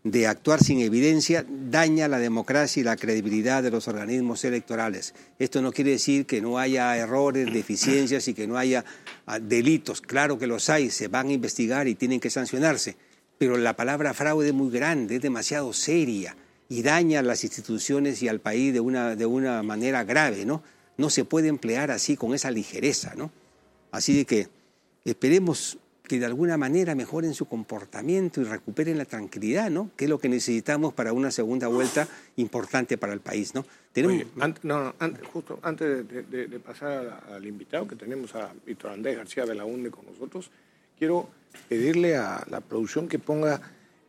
de actuar sin evidencia daña la democracia y la credibilidad de los organismos electorales. Esto no quiere decir que no haya errores, deficiencias y que no haya delitos. Claro que los hay, se van a investigar y tienen que sancionarse, pero la palabra fraude es muy grande, es demasiado seria y daña a las instituciones y al país de una manera grave, ¿no? No se puede emplear así, con esa ligereza, ¿no? Así de que esperemos que de alguna manera mejoren su comportamiento y recuperen la tranquilidad, ¿no? Que es lo que necesitamos para una segunda vuelta importante para el país, ¿no? Oye, justo antes de pasar al invitado, que tenemos a Víctor Andrés García Belaúnde con nosotros, quiero pedirle a la producción que ponga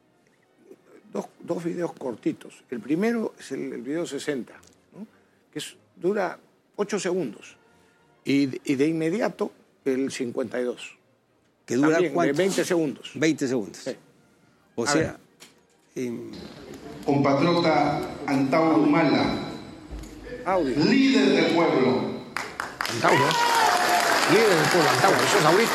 dos videos cortitos. El primero es el video 60, ¿no? Que dura 8 segundos, y de inmediato el 52. ¿Que dura también, 20 segundos. 20 segundos. Sí. O sea... Compatriota Antauro Humala, líder del pueblo. Antauro, líder del pueblo, Antauro, eso es ahorita.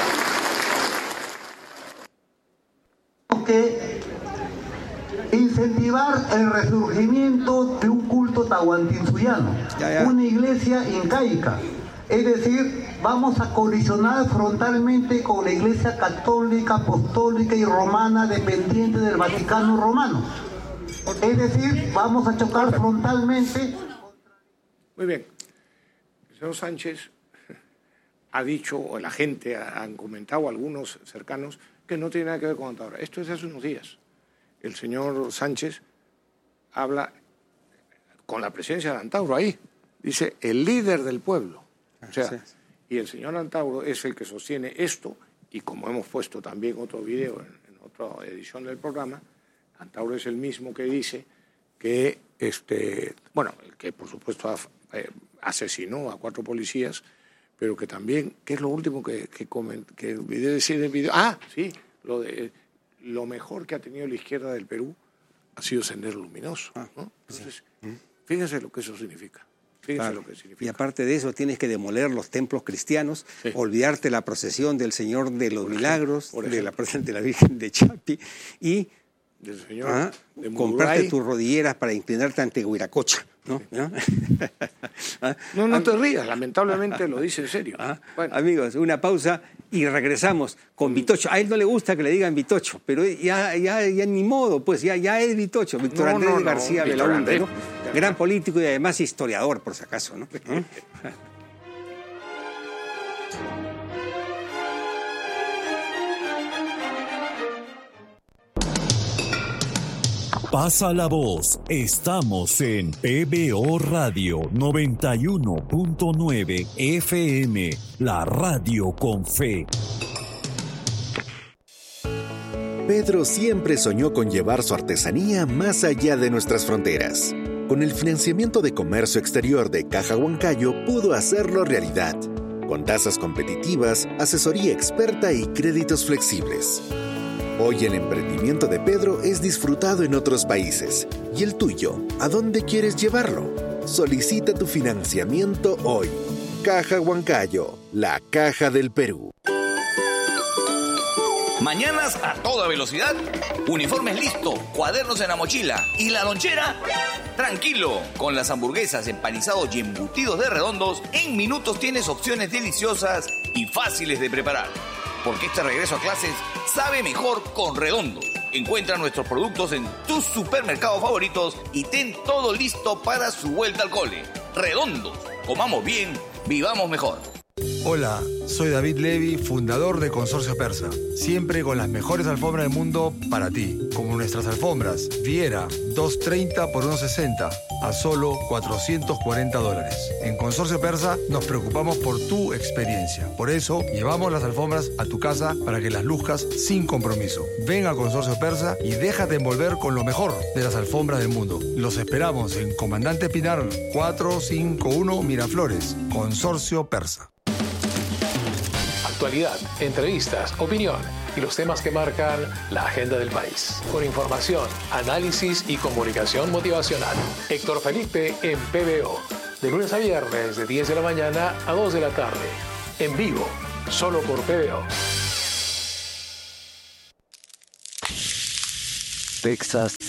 Que incentivar el resurgimiento de un culto tahuantinsuyano, una iglesia incaica. Es decir, vamos a colisionar frontalmente con la Iglesia Católica, Apostólica y Romana dependiente del Vaticano Romano. Es decir, vamos a chocar frontalmente. Muy bien. El señor Sánchez ha dicho, o la gente han comentado, algunos cercanos, que no tiene nada que ver con Antauro. Esto es hace unos días. El señor Sánchez habla con la presencia de Antauro ahí. Dice, el líder del pueblo. O sea, y el señor Antauro es el que sostiene esto, y como hemos puesto también otro video en otra edición del programa, Antauro es el mismo que dice que, que por supuesto asesinó a 4 policías, pero que también, ¿qué es lo último que decir en el video? Ah, sí, lo mejor que ha tenido la izquierda del Perú ha sido Sendero Luminoso, ¿no? Entonces, fíjense lo que eso significa. Claro. Lo que significa. Y aparte de eso tienes que demoler los templos cristianos, olvidarte la procesión del Señor de los Milagros, de la Virgen de Chapi, y del señor de comprarte tus rodilleras para inclinarte ante Huiracocha, ¿no? No te rías, lamentablemente lo dice en serio. Bueno. Amigos, una pausa y regresamos con Vitocho. A él no le gusta que le digan Vitocho, pero ya ni modo, pues ya es Vitocho, Víctor Andrés García Belaúnde, ¿no? Gran político y además historiador, por si acaso, ¿no? Pasa la voz, estamos en PBO Radio 91.9 FM, la radio con fe. Pedro siempre soñó con llevar su artesanía más allá de nuestras fronteras. Con el financiamiento de comercio exterior de Caja Huancayo pudo hacerlo realidad, con tasas competitivas, asesoría experta y créditos flexibles. Hoy el emprendimiento de Pedro es disfrutado en otros países. ¿Y el tuyo? ¿A dónde quieres llevarlo? Solicita tu financiamiento hoy. Caja Huancayo, la caja del Perú. Mañanas a toda velocidad, uniformes listo, cuadernos en la mochila y la lonchera. Tranquilo, con las hamburguesas, empanizados y embutidos de Redondos, en minutos tienes opciones deliciosas y fáciles de preparar. Porque este regreso a clases sabe mejor con Redondos. Encuentra nuestros productos en tus supermercados favoritos y ten todo listo para su vuelta al cole. Redondos, comamos bien, vivamos mejor. Hola, soy David Levy, fundador de Consorcio Persa. Siempre con las mejores alfombras del mundo para ti. Como nuestras alfombras Viera, 230 por 160, a solo $440. En Consorcio Persa nos preocupamos por tu experiencia. Por eso, llevamos las alfombras a tu casa para que las luzcas sin compromiso. Ven a Consorcio Persa y déjate envolver con lo mejor de las alfombras del mundo. Los esperamos en Comandante Pinar 451 Miraflores. Consorcio Persa. Actualidad, entrevistas, opinión y los temas que marcan la agenda del país. Con información, análisis y comunicación motivacional. Héctor Felipe en PBO. De lunes a viernes de 10 de la mañana a 2 de la tarde. En vivo, solo por PBO. Texas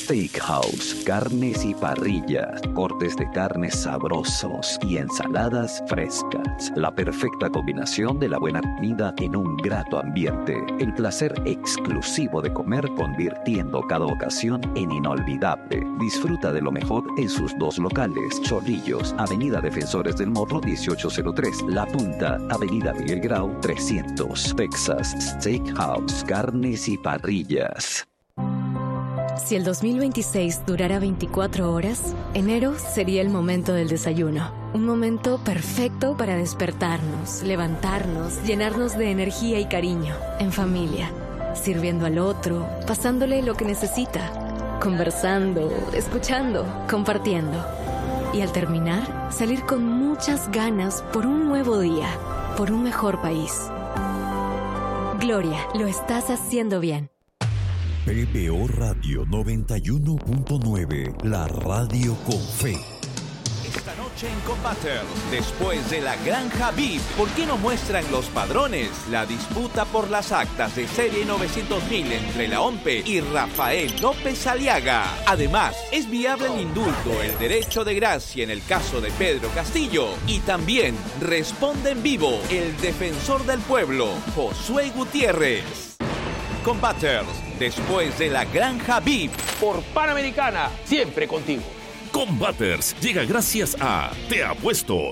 Steakhouse, carnes y parrillas, cortes de carnes sabrosos y ensaladas frescas. La perfecta combinación de la buena comida en un grato ambiente. El placer exclusivo de comer, convirtiendo cada ocasión en inolvidable. Disfruta de lo mejor en sus 2 locales: Chorrillos, Avenida Defensores del Morro 1803, La Punta, Avenida Miguel Grau 300. Texas Steakhouse, carnes y parrillas. Si el 2026 durara 24 horas, enero sería el momento del desayuno. Un momento perfecto para despertarnos, levantarnos, llenarnos de energía y cariño, en familia, sirviendo al otro, pasándole lo que necesita, conversando, escuchando, compartiendo. Y al terminar, salir con muchas ganas por un nuevo día, por un mejor país. Gloria, lo estás haciendo bien. PBO Radio 91.9, la radio con fe. Esta noche en Combaters, después de la Granja VIP, ¿por qué no muestran los padrones? La disputa por las actas de serie 900.000 entre la OMPE y Rafael López Aliaga. Además, es viable el indulto, el derecho de gracia en el caso de Pedro Castillo. Y también responde en vivo el defensor del pueblo, Josué Gutiérrez. Combaters, después de la Granja VIP, por Panamericana, siempre contigo. Combaters llega gracias a Te Apuesto.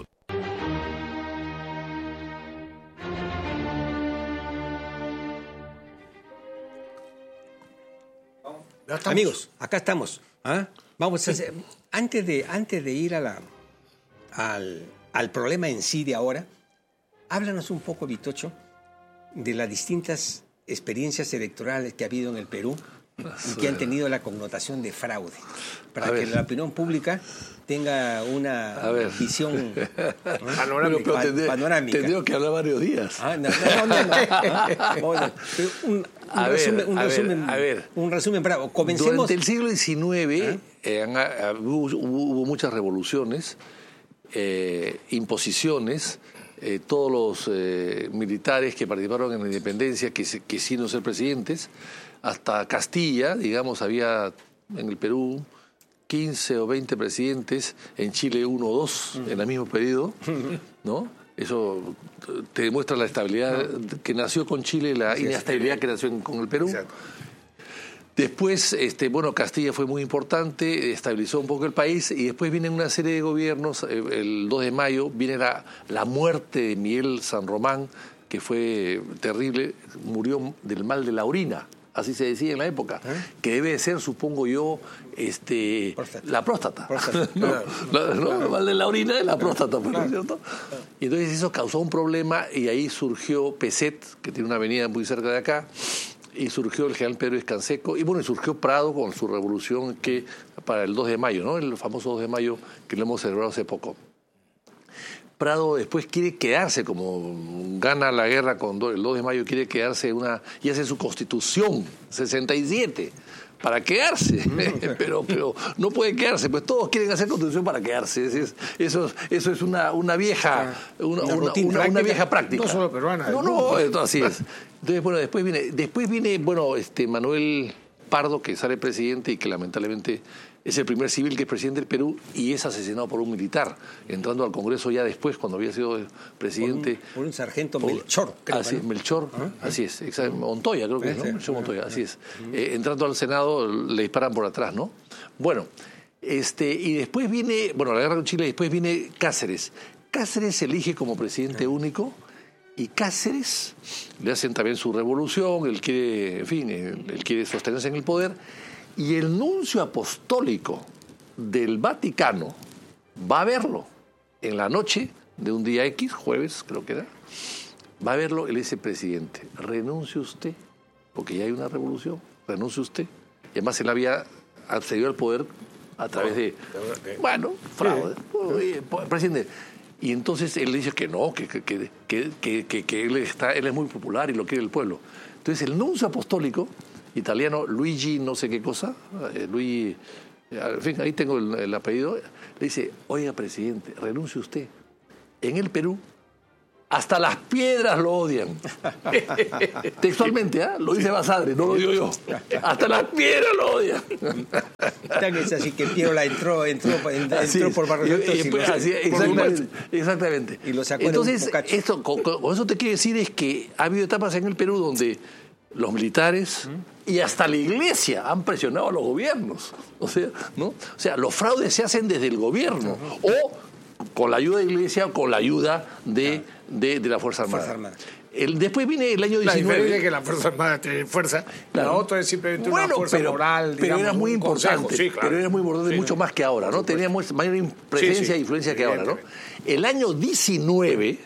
Amigos, acá estamos. Vamos a hacer, antes de ir al problema en sí de ahora, háblanos un poco, Vitocho, de las distintas experiencias electorales que ha habido en el Perú y que han tenido la connotación de fraude, para que la opinión pública tenga una visión panorámica. Tendría que hablar varios días. Un resumen bravo. Comencemos. Durante el siglo XIX hubo muchas revoluciones, imposiciones. Todos los militares que participaron en la independencia quisieron ser presidentes. Hasta Castilla, digamos, había en el Perú 15 o 20 presidentes, en Chile 1 o 2 en el mismo periodo, ¿no? Eso te demuestra la estabilidad que nació con Chile y la inestabilidad que nació con el Perú. Exacto. Después, Castilla fue muy importante, estabilizó un poco el país, y después viene una serie de gobiernos. El 2 de mayo viene la muerte de Miguel San Román, que fue terrible, murió del mal de la orina, así se decía en la época, que debe ser, supongo yo, la próstata. El mal de la orina es la próstata, ¿no es cierto? Y entonces eso causó un problema, y ahí surgió Peset, que tiene una avenida muy cerca de acá, y surgió el general Pedro Escanseco, y surgió Prado con su revolución que para el 2 de mayo, ¿no? El famoso 2 de mayo que lo hemos celebrado hace poco. Prado después quiere quedarse, como gana la guerra con el 2 de mayo, quiere quedarse y hace su constitución, 67, para quedarse, pero no puede quedarse, pues todos quieren hacer constitución para quedarse. Eso es una vieja vieja práctica. No solo peruana. Así es. Entonces, después viene Manuel Pardo, que sale presidente y que lamentablemente es el primer civil que es presidente del Perú, y es asesinado por un militar, entrando al Congreso ya después, cuando había sido presidente. Por un sargento Melchor, creo. Así, Melchor, así es. Montoya, creo que es, ¿no? Melchor Montoya, así es. Entrando al Senado, le disparan por atrás, ¿no? Bueno, y después viene, la guerra con Chile, después viene Cáceres. Cáceres se elige como presidente único, y Cáceres le hacen también su revolución, él quiere sostenerse en el poder. Y el nuncio apostólico del Vaticano va a verlo en la noche de un día X, jueves creo que era, va a verlo y le dice: presidente, renuncie usted, porque ya hay una revolución, renuncie usted. Y además él había accedido al poder a través de, fraude. Presidente. Y entonces él le dice que no, que él es muy popular y lo quiere el pueblo. Entonces el nuncio apostólico italiano, Luigi no sé qué cosa, en fin, ahí tengo el apellido, le dice: oiga, presidente, renuncie usted. En el Perú hasta las piedras lo odian. Textualmente, lo dice Basadre, no lo digo yo. Hasta las piedras lo odian. Es así que Piero entró por Barrio exactamente. Y lo sacó. Entonces, con eso te quiero decir es que ha habido etapas en el Perú donde los militares y hasta la iglesia han presionado a los gobiernos. O sea, los fraudes se hacen desde el gobierno o con la ayuda de la iglesia o con la ayuda de la Fuerza Armada. Después viene el año 19. La diferencia es que la Fuerza Armada tiene fuerza, la otra es simplemente una fuerza moral. Pero era muy importante, pero era muy importante, mucho más que ahora, ¿no? Teníamos mayor presencia e influencia que ahora, ¿no? El año 19,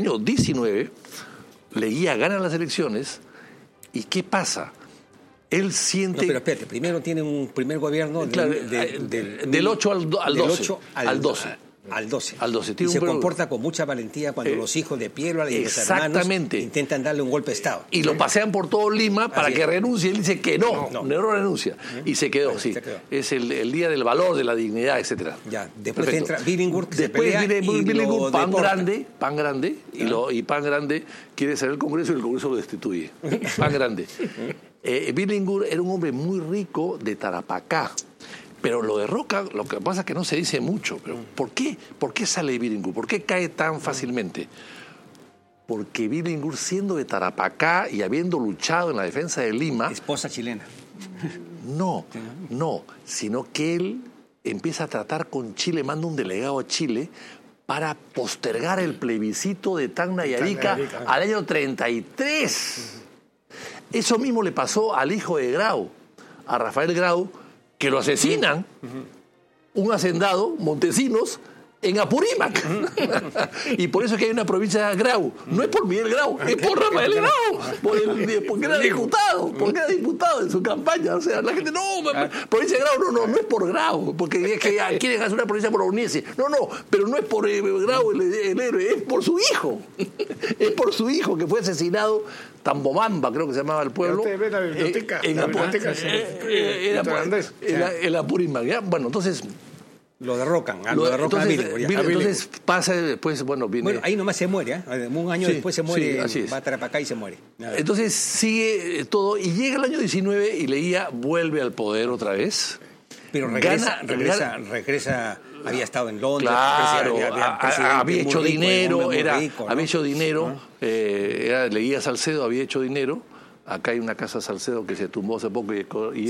Leguía gana las elecciones. ¿Y qué pasa? Él siente... No, pero espérate, primero tiene un primer gobierno del 8 al 12. Al 12. Y se comporta con mucha valentía cuando los hijos de Piero y los hermanos intentan darle un golpe de Estado. Y lo pasean por todo Lima para que renuncie. Él dice que no renuncia. Y se quedó, sí. Es el día del valor, de la dignidad, etcétera. Ya, después entra Billingur. Después viene Billingur, pan grande, y pan grande quiere ser el Congreso y el Congreso lo destituye. Pan grande. Billingur era un hombre muy rico de Tarapacá. Pero lo de Roca, lo que pasa es que no se dice mucho. Pero ¿por qué sale Billingur? ¿Por qué cae tan fácilmente? Porque Billingur, siendo de Tarapacá y habiendo luchado en la defensa de Lima... Esposa chilena. No, sino que él empieza a tratar con Chile, manda un delegado a Chile para postergar el plebiscito de Tacna y Arica al año 33. Eso mismo le pasó al hijo de Grau, a Rafael Grau, que lo asesinan, un hacendado, Montesinos, en Apurímac. Y por eso es que hay una provincia de Grau. No es por Miguel Grau, es por Rafael Grau, porque era diputado en su campaña. O sea, la gente, provincia de Grau, no es por Grau, porque es que quieren hacer una provincia bolognese. Pero no es por Grau el héroe, es por su hijo. Es por su hijo que fue asesinado. Tambomamba, creo que se llamaba el pueblo. Usted ve la biblioteca. En Apurímac. Bueno, entonces... Lo derrocan. Entonces pasa después, viene... ahí nomás se muere, un año después se muere, va a Tarapacá y se muere. Entonces sigue todo, y llega el año 19 y Leguía vuelve al poder otra vez. Pero regresa, había estado en Londres. Claro, había hecho dinero, era Leguía Salcedo, había hecho dinero. Acá hay una casa Salcedo que se tumbó hace poco y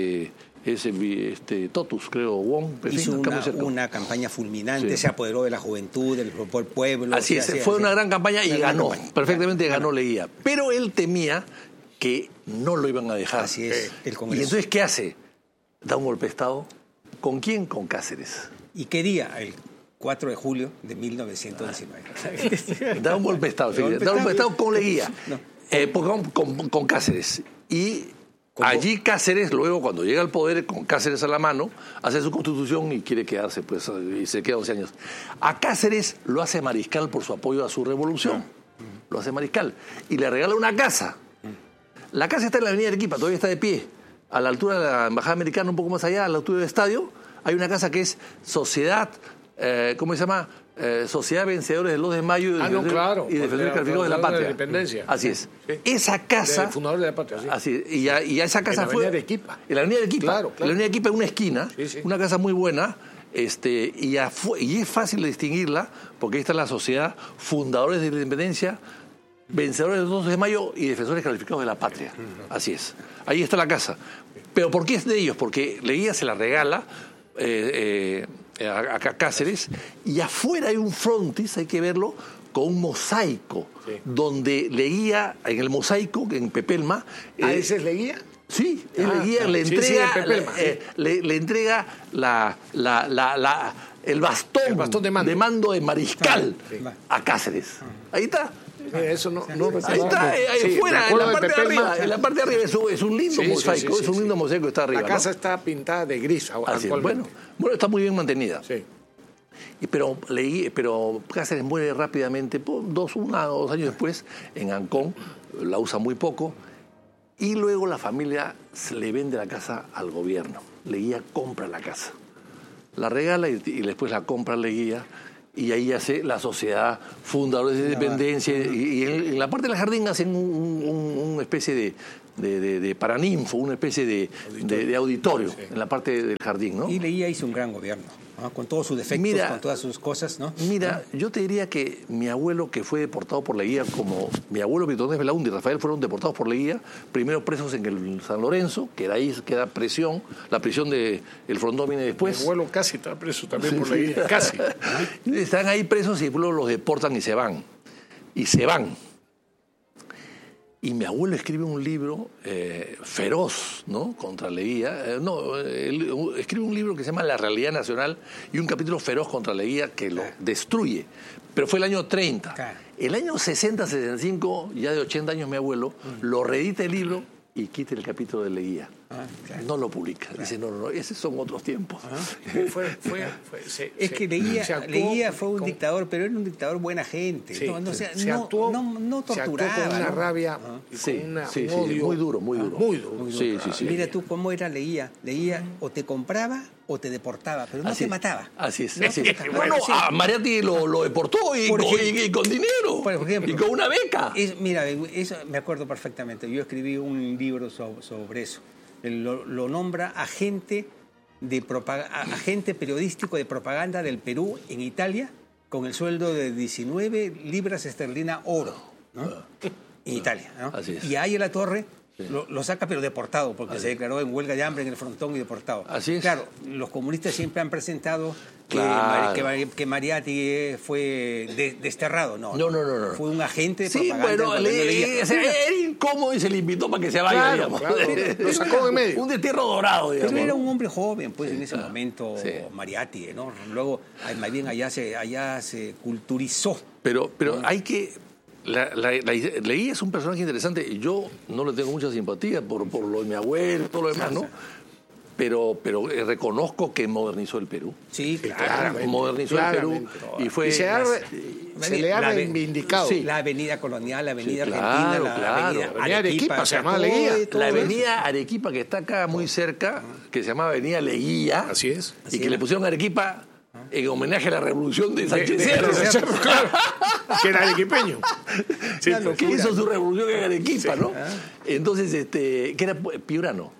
es Totus, creo, Wong. Hizo una campaña fulminante, se apoderó de la juventud, del pueblo. Así es, fue una gran campaña y ganó, perfectamente ganó Leguía. Pero él temía que no lo iban a dejar. Así es, el Congreso. Y entonces, ¿qué hace? Da un golpe de Estado. ¿Con quién? Con Cáceres. ¿Y qué día? El 4 de julio de 1919. Da un golpe de Estado, da un golpe de Estado con Leguía. Con Cáceres. Y allí Cáceres, luego cuando llega al poder, con Cáceres a la mano, hace su constitución y quiere quedarse, y se queda 11 años. A Cáceres lo hace mariscal por su apoyo a su revolución. Lo hace mariscal. Y le regala una casa. La casa está en la avenida Arequipa, todavía está de pie. A la altura de la Embajada Americana, un poco más allá, a la altura del estadio, hay una casa que es Sociedad, ¿cómo se llama? Sociedad Vencedores del 2 de Mayo y Defensores Calificados de la Patria. De independencia. Así es. Sí. Esa casa... El fundador de la patria, sí. Así es. Y a esa casa fue... En la avenida Arequipa. En la avenida Arequipa. Claro. En la avenida Arequipa, en una esquina, una casa muy buena, y es fácil de distinguirla, porque ahí está la Sociedad Fundadores de la Independencia, Vencedores del 2 de Mayo y Defensores Calificados de la Patria. Así es. Ahí está la casa. ¿Pero por qué es de ellos? Porque Leguía se la regala a Cáceres, y afuera hay un frontis, hay que verlo, con un mosaico, donde Leguía, en el mosaico, en Pepelma... ¿Ese es Leguía? Sí, Leguía le entrega, le entrega el bastón de mando de mariscal a Cáceres. Ahí está. Eso no ahí está, ahí fuera, en la parte de arriba es un lindo mosaico, es un lindo mosaico que está arriba. La casa está pintada de gris actualmente. Bueno, está muy bien mantenida. Sí. Pero Cáceres muere rápidamente, 2 años después, en Ancón, la usa muy poco, y luego la familia le vende la casa al gobierno. Leguía compra la casa, la regala y después la compra Leguía. y ahí hace la sociedad fundadores de independencia, y en la parte del jardín hacen una especie de paraninfo, una especie de auditorio en la parte del jardín, ¿no? Y Leguía hizo un gran gobierno, ¿no? Con todos sus defectos, con todas sus cosas, ¿no? Mira, yo te diría que mi abuelo, que fue deportado por Leguía, como mi abuelo Vittorio Belaúnde y Rafael fueron deportados por Leguía, primero presos en el San Lorenzo, que de ahí queda prisión, la prisión del Frondón viene después. Mi abuelo casi está preso también por Leguía, casi. Están ahí presos y luego los deportan y se van. Y mi abuelo escribe un libro feroz, ¿no?, contra Leguía. Él escribe un libro que se llama La Realidad Nacional y un capítulo feroz contra Leguía que lo destruye. Pero fue el año 30. Claro. El año 60, 65, ya de 80 años mi abuelo, lo reedita el libro y quita el capítulo de Leguía. Claro. No lo publica. Claro. Dice, no, esos son otros tiempos. Es que Leguía fue un dictador, pero era un dictador buena gente. Sí, no torturaba. Se actuó con una rabia, con un odio. Muy duro. Muy duro. Sí. Mira tú cómo era Leguía. Leguía o te compraba o te deportaba, pero no te mataba. Así es. Bueno, a Mariatti lo deportó y con dinero. Por ejemplo, y con una beca. Mira, eso me acuerdo perfectamente. Yo escribí un libro sobre eso. Lo nombra agente periodístico de propaganda del Perú en Italia con el sueldo de 19 libras esterlinas oro, ¿no? En Italia, ¿no? Así es. Y ahí en la torre lo saca pero deportado porque se declaró en huelga de hambre en el frontón y deportado. Así es. Claro, los comunistas siempre han presentado que Mariatti fue desterrado. No. Fue un agente de propaganda. Bueno, era incómodo y se le invitó para que se vaya, digamos. Claro. Lo sacó de medio. Un destierro dorado, digamos. Pero era un hombre joven, pues, en ese momento, Mariatti, ¿no? Luego, más bien allá se culturizó. Pero hay que... Leguía es un personaje interesante. Yo no le tengo mucha simpatía por lo de mi abuelo y todo lo demás, ¿no? Pero reconozco que modernizó el Perú. Sí, claro. Modernizó el Perú y fue... se le ha reivindicado. La avenida colonial, la avenida argentina, la avenida Arequipa, se llamaba Leguía. La avenida Arequipa, que está acá muy cerca, que se lllama Avenida Leguía. Así es. Y que le pusieron Arequipa en homenaje a la revolución de Sánchez Cerro. Claro, que era arequipeño. Sí, que hizo su revolución en Arequipa, ¿no? Entonces, que era Piurano.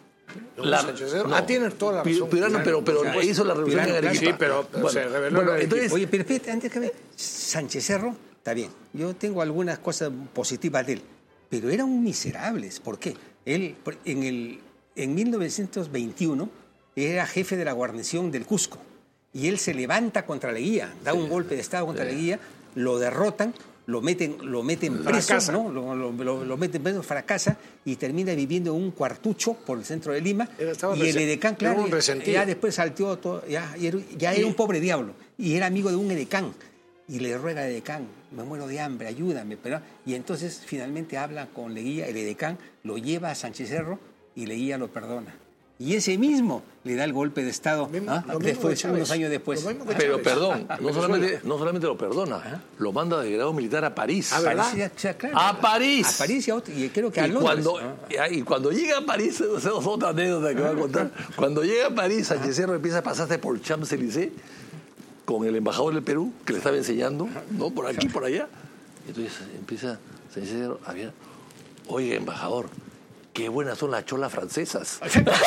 Tienes toda la razón. Piurano, pero hizo la revolución en Arequipa. Sí, pero se reveló. Entonces, oye, pero espérate, antes que ver, Sánchez Cerro, está bien. Yo tengo algunas cosas positivas de él, pero era un miserable. ¿Por qué? Él, en 1921, era jefe de la guarnición del Cusco. Y él se levanta contra Leguía, da un golpe de Estado contra Leguía, lo derrotan, lo meten preso, ¿no? Lo meten preso, fracasa y termina viviendo en un cuartucho por el centro de Lima. Y el edecán, claro, ya después salteó todo, ya era un pobre diablo y era amigo de un edecán. Y le ruega al edecán, me muero de hambre, ayúdame. Y entonces finalmente habla con Leguía, el edecán lo lleva a Sánchez Cerro y Leguía lo perdona. Y ese mismo le da el golpe de Estado unos años después. Pero perdón, no solamente lo perdona, lo manda de grado militar a París. ¿A verdad? Claro, a París. A París y creo que a Londres. Y cuando llega a París, esa es otra anécdota que voy a contar. Cuando llega a París, Sánchez Cerro empieza a pasarse por Champs-Élysées con el embajador del Perú, que le estaba enseñando, ¿no? Por aquí, por allá. Entonces empieza Sánchez Cerro a ver, oye, embajador, qué buenas son las cholas francesas.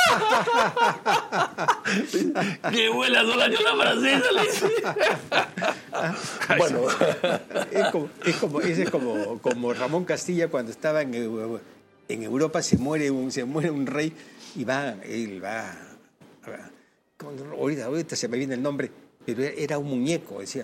Qué buenas son las cholas francesas, le dice. Bueno, es como Ramón Castilla cuando estaba en Europa, se muere un rey y él va ahorita se me viene el nombre, pero era un muñeco, decía.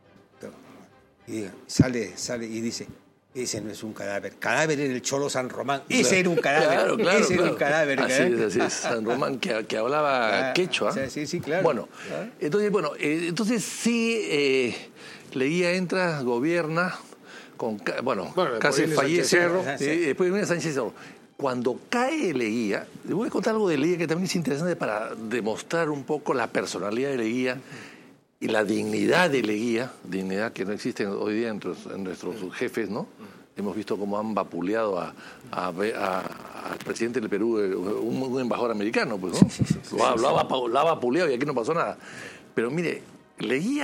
Y sale y dice: ese no es un cadáver. Cadáver era el Cholo San Román. Ese era un cadáver. Ese era un cadáver. Así es. San Román que hablaba quechua. Sí, claro. Bueno, entonces sí, Leguía entra, gobierna, casi fallece. Después viene Sánchez Cerro. Cuando cae Leguía, le voy a contar algo de Leguía que también es interesante para demostrar un poco la personalidad de Leguía y la dignidad de Leguía, dignidad que no existe hoy día en nuestros jefes, ¿no? Hemos visto cómo han vapuleado al presidente del Perú, un embajador americano, pues, ¿no? Lo ha vapuleado y aquí no pasó nada. Pero mire, Leguía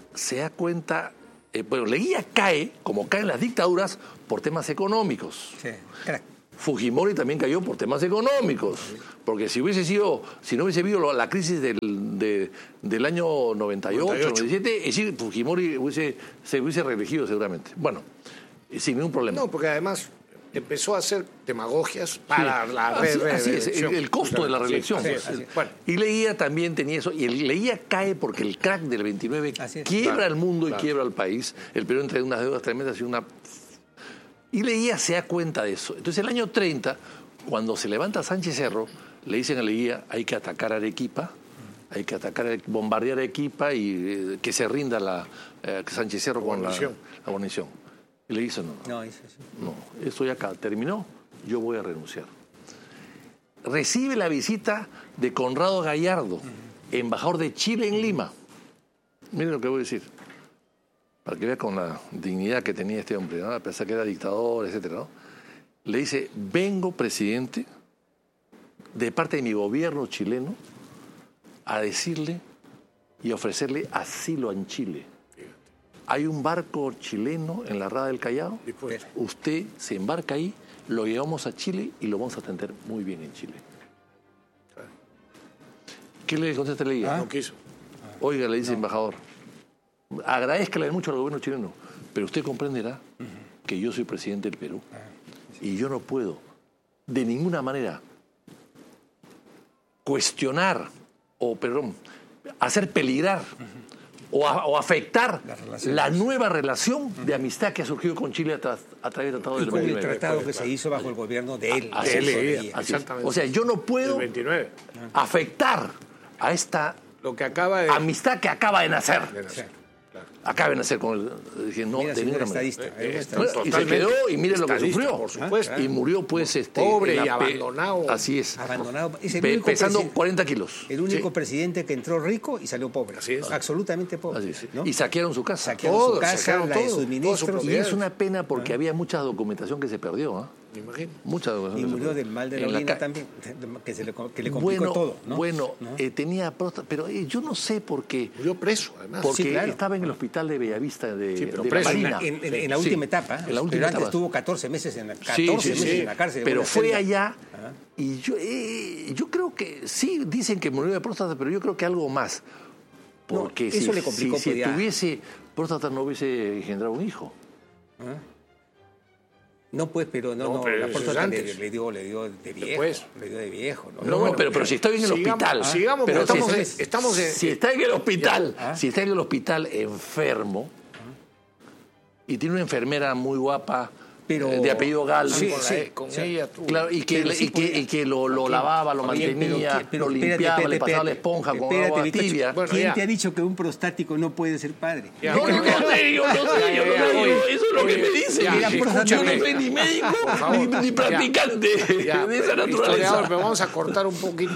se da cuenta, Leguía cae, como caen las dictaduras, por temas económicos. Sí, crack. Fujimori también cayó por temas económicos, porque si no hubiese habido la crisis del año 98, 97, Fujimori se hubiese reelegido seguramente. Bueno, sin ningún problema. No, porque además empezó a hacer demagogias para la reelección. Así es, el costo de la reelección. Así. Bueno. Y Leguía también tenía eso, y Leguía cae porque el crack del 29 quiebra el mundo y quiebra al país. El Perú entre unas deudas tremendas y Leguía se da cuenta de eso. Entonces, el año 30, cuando se levanta Sánchez Cerro, le dicen a Leguía, hay que atacar Arequipa, bombardear Arequipa y que se rinda Sánchez Cerro con la guarnición. Y le dice, no, esto ya terminó, yo voy a renunciar. Recibe la visita de Conrado Gallardo, embajador de Chile en Lima. Miren lo que voy a decir. Para que vea con la dignidad que tenía este hombre, ¿no? A pesar que era dictador, etcétera, ¿no? Le dice, vengo, presidente, de parte de mi gobierno chileno, a decirle y ofrecerle asilo en Chile. Hay un barco chileno en la Rada del Callao, usted se embarca ahí, lo llevamos a Chile y lo vamos a atender muy bien en Chile. ¿Qué le contesta Leguía? No quiso. Oiga, le dice embajador, agradezcale mucho al gobierno chileno, pero usted comprenderá que yo soy presidente del Perú y yo no puedo de ninguna manera cuestionar hacer peligrar o afectar la nueva relación de amistad que ha surgido con Chile a través del Tratado del 29. Y con el tratado que se hizo bajo el gobierno de él. Exactamente. O sea, yo no puedo afectar a esta amistad que acaba de nacer. Acaba de nacer con el... Dije, no, de ninguna manera. Y se quedó y mire lo que sufrió. Por supuesto. Y murió pues pobre y abandonado. Así es. Abandonado. Pesando 40 kilos. El único presidente que entró rico y salió pobre. Así es. Absolutamente pobre. Así es. ¿no? Y saquearon su casa. Saquearon su casa, la de sus ministros. Y es una pena porque había mucha documentación que se perdió. Me imagino. Mucha documentación. Y murió del mal de la orina también, que le complicó todo. ¿no? Tenía próstata, pero yo no sé por qué. Murió preso, además. Porque estaba en el hospital de Bellavista de la Marina. En la última etapa. En la última etapa. Estuvo 14 meses en la cárcel. Pero fue allá y yo creo que sí dicen que murió de próstata, pero yo creo que algo más. Porque eso le complicó. Si tuviese próstata no hubiese engendrado un hijo. No, pues, pero la próstata le dio de viejo. Después. Le dio de viejo. Pero si está en el hospital. Sigamos, pero estamos si está en el hospital, si está en el hospital enfermo y tiene una enfermera muy guapa, de apellido Galvez, con ella tú. Claro, y que lo lavaba, lo mantenía, lo limpiaba, le pasaba la esponja con agua tibia. ¿Quién te ha dicho que un prostático no puede ser padre? Yo no sé, eso es lo que me dicen. Yo no soy ni médico ni practicante de esa naturaleza. Pero vamos a cortar un poquito.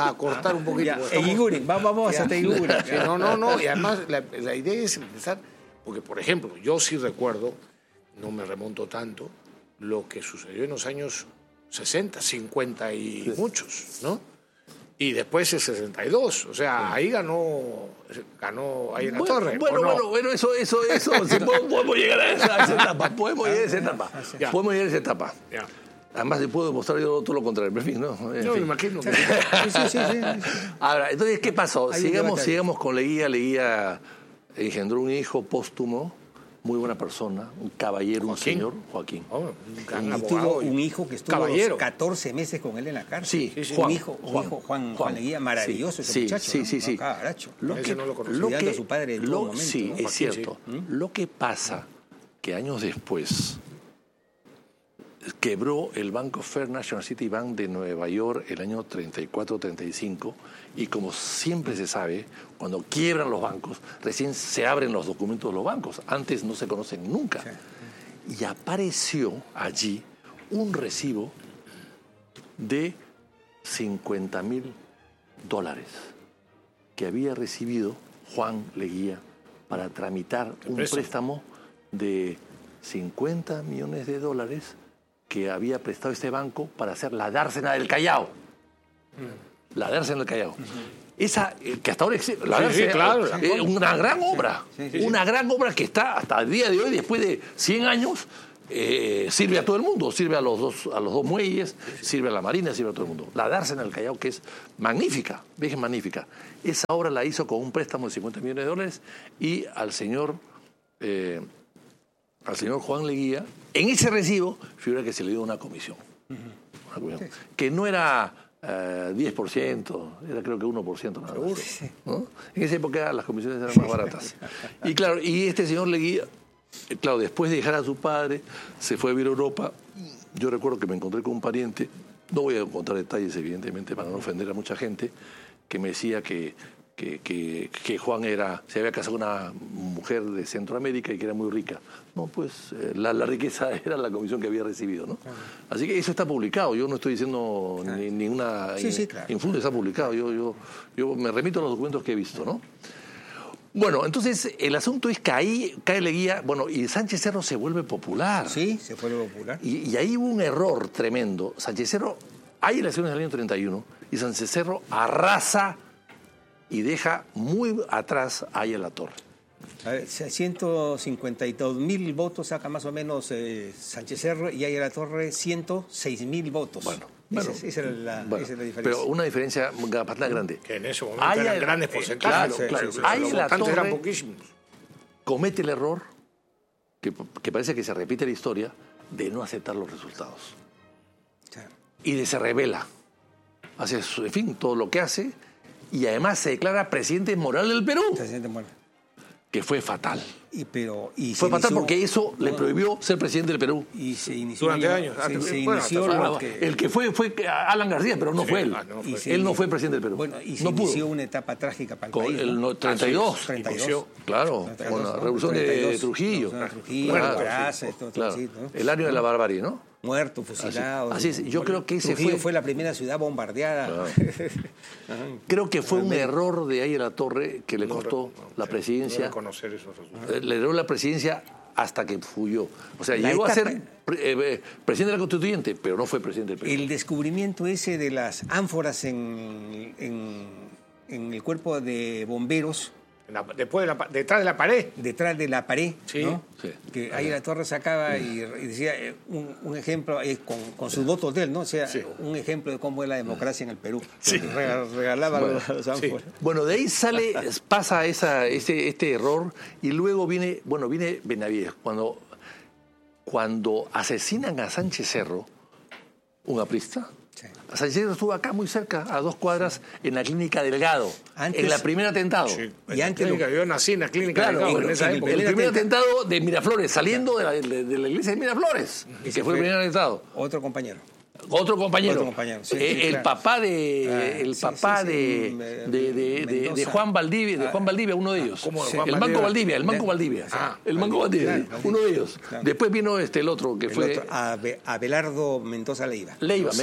Vamos a Teiguren. No, y además la idea es empezar, porque por ejemplo, yo sí recuerdo, no me remonto tanto, lo que sucedió en los años 60, 50 y muchos, ¿no? Y después el 62, o sea, ahí ganó ahí en la torre. Bueno, eso, si podemos llegar a esa etapa, podemos llegar a esa etapa. Además, si puedo demostrar yo todo lo contrario, pero en fin, ¿no? Me imagino. Sí. Ahora, entonces, ¿qué pasó? Sigamos con Leguía engendró un hijo póstumo, muy buena persona, un caballero, un señor, Joaquín. Y tuvo un hijo que estuvo 14 meses con él en la cárcel. Sí, Juan Leguía, maravilloso ese muchacho. Sí. Ese no lo conocía. A su padre en todo momento. Sí, ¿no? es cierto. Lo que pasa que años después quebró el Bank of First National City Bank de Nueva York el año 34-35 y como siempre se sabe, cuando quiebran los bancos, recién se abren los documentos de los bancos. Antes no se conocen nunca. Sí. Y apareció allí un recibo de $50,000 que había recibido Juan Leguía para tramitar un préstamo de $50 millones que había prestado este banco para hacer la dársena del Callao. La dársena del Callao. esa que hasta ahora existe, la una gran obra, una gran obra que está hasta el día de hoy, después de 100 años, sirve a todo el mundo, sirve a los dos muelles, sirve a la Marina, sirve a todo el mundo. La dársena del Callao, que es magnífica, es magnífica. Esa obra la hizo con un préstamo de $50 millones y al señor Juan Leguía, en ese recibo figura que se le dio una comisión. Que no era 10%, era creo que 1% nada más, ¿no? En esa época las comisiones eran más baratas. Y claro, y este señor Leguía, claro, después de dejar a su padre, se fue a vivir a Europa. Yo recuerdo que me encontré con un pariente, no voy a contar detalles evidentemente para no ofender a mucha gente, que me decía que Juan se había casado con una mujer de Centroamérica y que era muy rica. No, pues la riqueza era la comisión que había recibido, ¿no? Así que eso está publicado. Yo no estoy diciendo ninguna infundia, está publicado. Yo me remito a los documentos que he visto, ¿no? Bueno, entonces el asunto es que ahí cae Leguía, bueno, y Sánchez Cerro se vuelve popular. Sí, se vuelve popular. Y ahí hubo un error tremendo. Sánchez Cerro, hay elecciones del año 31 y Sánchez Cerro arrasa y deja muy atrás a Aya La Torre. A ver, 152.000 votos saca más o menos Sánchez Cerro y Aya La Torre 106.000 votos. Bueno, esa es la diferencia. Pero una diferencia bastante grande. Que en ese momento eran grandes porcentajes. Claro. Aya La Torre eran poquísimos. Comete el error, que parece que se repite la historia, de no aceptar los resultados. Y se revela. Hace, en fin, todo lo que hace. Y además se declara presidente moral del Perú. Presidente moral. Que fue fatal. Fue fatal porque eso le prohibió ser presidente del Perú. Y se inició durante años. El que fue Alan García, pero no fue él. Él no fue presidente del Perú. Bueno, y se inició una etapa trágica para el país. El 32. Claro, con la revolución de Trujillo. El año de la barbarie, ¿no? Muerto, fusilado. Así es. Yo creo que ese fue la primera ciudad bombardeada. Creo que fue un error de Aya La Torre que le costó la presidencia. No reconocer esos resultados. Le dio la presidencia hasta que huyó. O sea, llegó a ser presidente de la Constituyente, pero no fue presidente del Perú. El descubrimiento ese de las ánforas en el cuerpo de bomberos. Detrás de la pared. Detrás de la pared, sí. ¿no? Sí. Que ahí La Torre sacaba y decía un ejemplo, con sus votos de él, ¿no? O sea, un ejemplo de cómo es la democracia en el Perú. Sí. Regalaba los ánforas. Sí. Bueno, de ahí pasa este error y luego viene Benavides. Cuando asesinan a Sánchez Cerro, un aprista, Sánchez Cerro estuvo acá muy cerca, a 2 cuadras, en la clínica Delgado, en el primer atentado. Sí. Y antes yo nací en la clínica Delgado en esa época. El primer atentado de Miraflores, saliendo de la iglesia de Miraflores, que fue el primer atentado. Otro compañero, sí, el papá de Juan Valdivia, uno de ellos. El Manco Valdivia, uno de ellos. Claro. Después vino el otro que fue Abelardo Mendoza Leiva,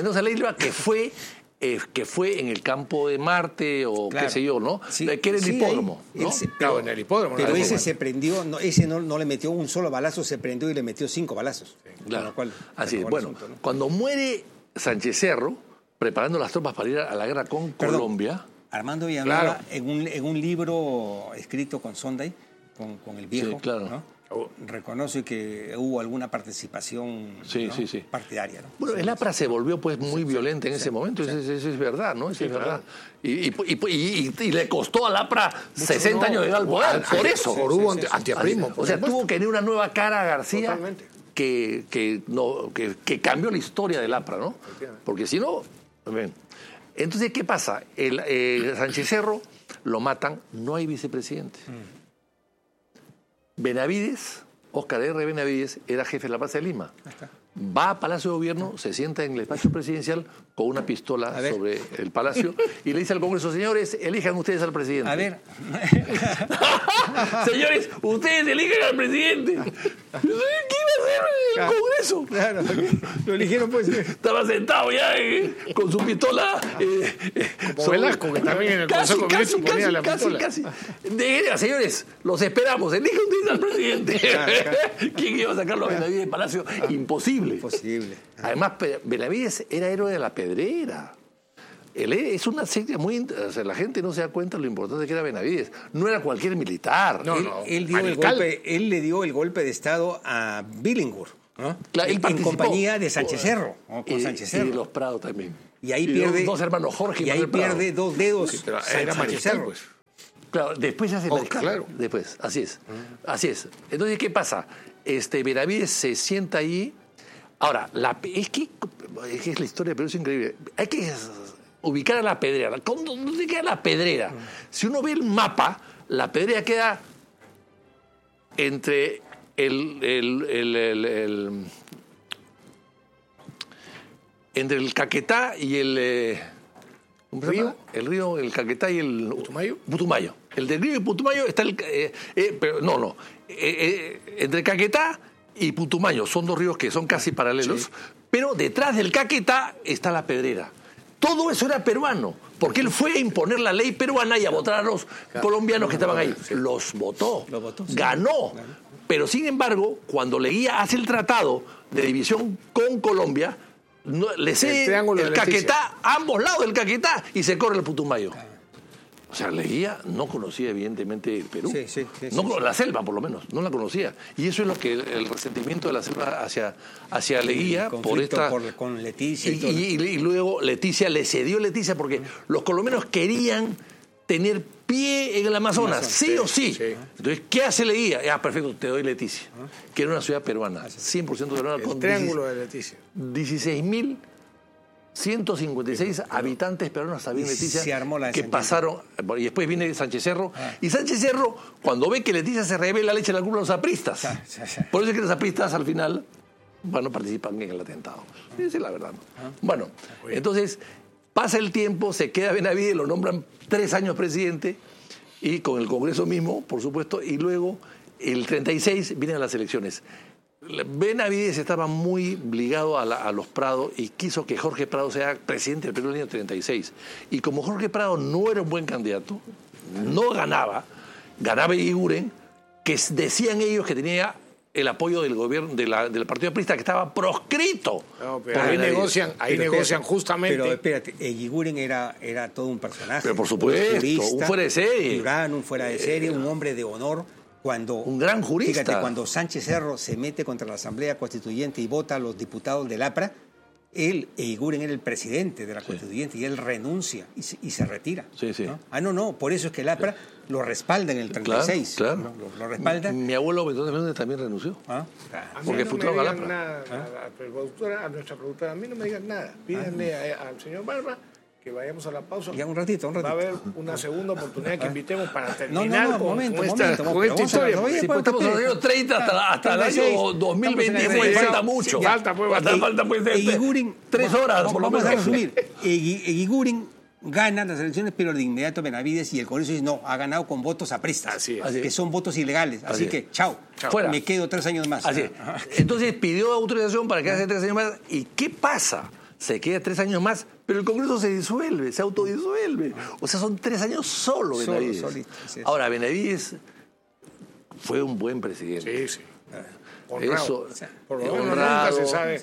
que fue en el campo de Marte o qué sé yo, ¿no? Sí, que era el hipódromo, ¿no? Claro, en el hipódromo. Pero ese se prendió, ese no le metió un solo balazo, se prendió y le metió 5 balazos. Claro. Así es. Bueno, asunto, ¿no? Cuando muere Sánchez Cerro, preparando las tropas para ir a la guerra con Colombia. Armando Villanueva, en un libro escrito con Sonday, con el viejo, ¿no? Reconoce que hubo alguna participación partidaria, ¿no? Bueno, el APRA se volvió pues muy violenta en ese momento, eso es verdad, ¿no? Eso es verdad. Y le costó al APRA 60 años de llegar al poder, por eso. Por hubo antiaprismo. O sea, tuvo que tener una nueva cara a García. Totalmente. Que cambió la historia del APRA, ¿no? Porque si no... Entonces, ¿qué pasa? Sánchez Cerro lo matan, no hay vicepresidente. Benavides, Óscar R. Benavides, era jefe de la Plaza de Lima. Va a Palacio de Gobierno, se sienta en el despacho presidencial con una pistola sobre el palacio y le dice al Congreso: señores, elijan ustedes al presidente. A ver. Señores, ustedes elijan al presidente. ¿Qué iba a hacer el Congreso? Claro, lo eligieron pues. Estaba sentado ya con su pistola. Como Velasco, que también en el Consejo de Ministros ponía la pistola. Casi. Señores, los esperamos, elijan ustedes al presidente. ¿Quién iba a sacarlo a Benavides del Palacio? Imposible. Imposible. Además, Benavides era héroe de la Pedrera. es una serie muy... O sea, la gente no se da cuenta de lo importante que era Benavides. No era cualquier militar. Él le dio el golpe de Estado a Billinghurst, ¿no? Claro, él en compañía de Sánchez Cerro. Con Sánchez Cerro. Y de los Prado también. Y ahí pierde... Dos hermanos Jorge y ahí pierde Prado. 2 dedos. Sí, pero era Sánchez Cerro. pues. Claro, después se hace mariscal. Claro. Después, así es. Así es. Entonces, ¿qué pasa? Benavides se sienta ahí. Ahora, es que es la historia, pero es increíble. Hay que ubicar a la Pedrera. ¿Dónde queda la Pedrera? Si uno ve el mapa, la Pedrera queda entre entre el Caquetá y el... ¿Cómo se llama? El río, el Caquetá y el... Putumayo. El del río y Putumayo está entre Caquetá y Putumayo. Son 2 ríos que son casi paralelos. Sí. Pero detrás del Caquetá está la Pedrera. Todo eso era peruano, porque él fue a imponer la ley peruana y a votar a los colombianos que estaban ahí. Sí. Los votó. Sí. Ganó. Pero, sin embargo, cuando Leguía hace el tratado de división con Colombia... le cede el Caquetá a ambos lados del Caquetá y se corre el Putumayo. O sea, Leguía no conocía evidentemente el Perú. La selva, por lo menos, no la conocía. Y eso es lo que el resentimiento de la selva hacia Leguía por esta... con Leticia. Y luego Leticia le cedió porque los colombianos querían tener pie en el Amazonas, sí o sí. Entonces, ¿qué hace Leguía? Perfecto, te doy Leticia, que era una ciudad peruana, 100% peruana. El triángulo de Leticia. 16.156 habitantes peruanos había en Leticia. Se armó la que pasaron, y después viene Sánchez Cerro. Y Sánchez Cerro, cuando ve que Leticia se revela, le echa la culpa a los apristas. Por eso es que los apristas al final, participan en el atentado. Esa es la verdad. Bueno, entonces... Pasa el tiempo, se queda Benavides, lo nombran 3 años presidente, y con el Congreso mismo, por supuesto, y luego, el 36, vienen las elecciones. Benavides estaba muy ligado a los Prado y quiso que Jorge Prado sea presidente del Perú en el año 36. Y como Jorge Prado no era un buen candidato, no ganaba Eguiguren, que decían ellos que tenía el apoyo del gobierno del partido aprista que estaba proscrito. No, pero ahí negocian justamente. Pero espérate, Eguiguren era todo un personaje. Pero por supuesto, un fuera de serie. Un fuera de serie, un hombre de honor. Un gran jurista. Fíjate, cuando Sánchez Cerro se mete contra la Asamblea Constituyente y vota a los diputados del APRA, Eguiguren era el presidente de la Constituyente y él renuncia y se retira. ¿no? Por eso es que el APRA lo respalda en el 36. Claro. Lo respalda. Mi abuelo Betóndez también renunció. Porque fue no me digan nada, a nuestra productora, a mí no me digan nada. Pídanle al señor Barba que vayamos a la pausa. Ya un ratito. Va a haber una segunda oportunidad que invitemos para terminar con esta historia. Estamos en el año 30 hasta el año 2020. Falta mucho. Falta pues 3 horas. Vamos a resumir. Eguiguren gana las elecciones, pero de inmediato Benavides y el Congreso dicen no, ha ganado con votos apristas, que son votos ilegales. Así que, chao. Fuera. Me quedo 3 años más. Así es. Entonces pidió autorización para quedarse 3 años más. ¿Y qué pasa? Se queda 3 años más, pero el Congreso se disuelve, se autodisuelve. O sea, son 3 años solo Benavides. Ahora, Benavides fue un buen presidente. Sí. Honrado. Nunca se sabe.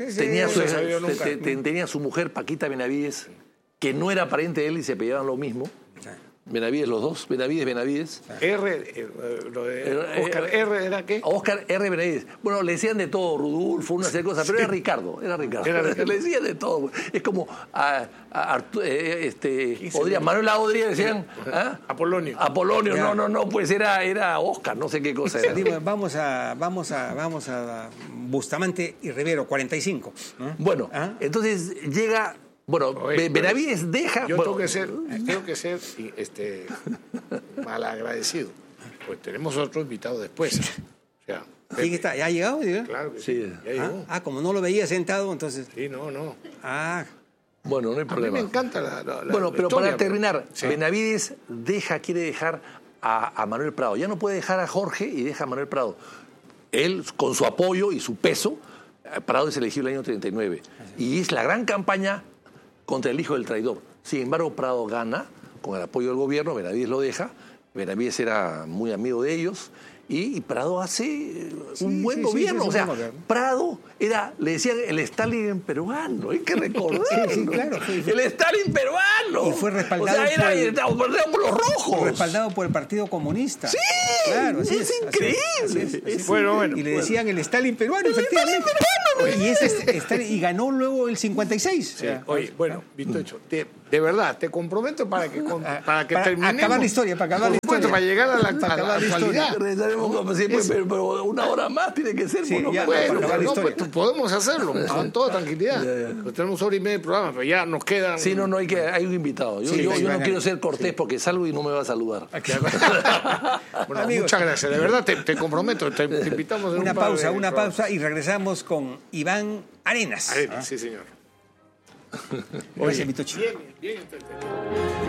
Tenía su mujer, Paquita Benavides, que no era pariente de él y se peleaban lo mismo. Benavides, los dos, Benavides. Oscar R. ¿Era qué? Oscar R. Benavides. Bueno, le decían de todo, Rudolfo, una serie de cosas, pero era Ricardo. Le decían de todo. Es como Manuel Aodría decían... Apolonio. No, pues era Oscar, no sé qué cosa era. Vamos a Bustamante y Rivero, 45. Bueno, entonces llega... Bueno, Benavides deja... Yo tengo que ser malagradecido. Pues tenemos otro invitado después. O sea, ¿quién está? ¿Ya ha llegado? Claro que sí. Ya llegó. Como no lo veía sentado, entonces... Sí, no. Bueno, no hay problema. A mí me encanta Bueno, pero historia, para terminar, Benavides quiere dejar a Manuel Prado. Ya no puede dejar a Jorge y deja a Manuel Prado. Él, con su apoyo y su peso, Prado es elegido el año 39. Y es la gran campaña contra el hijo del traidor. Sin embargo, Prado gana con el apoyo del gobierno, Benavides lo deja, Benavides era muy amigo de ellos Y Prado hace un buen gobierno. O sea, Prado era, le decían el Stalin peruano, hay que recordar. Claro. El Stalin peruano. Y fue respaldado por los rojos. Respaldado por el Partido Comunista. Sí, claro, es increíble. Bueno. Y le decían el Stalin peruano, efectivamente. Y ganó luego el 56. Sí. Oye, bueno, visto hecho, de verdad, te comprometo para que terminemos. Acabar la historia, para llegar a la actualidad. Como siempre, pero una hora más tiene que ser. Podemos hacerlo con toda tranquilidad. Tenemos hora y media de programa, pero ya nos quedan. Sí, hay un invitado. Yo no quiero ser cortés porque salgo y no me va a saludar. Bueno, muchas gracias. De verdad, te comprometo. Te invitamos una pausa y regresamos con Iván Arenas. Sí, señor. Gracias, Mitochi. Bien.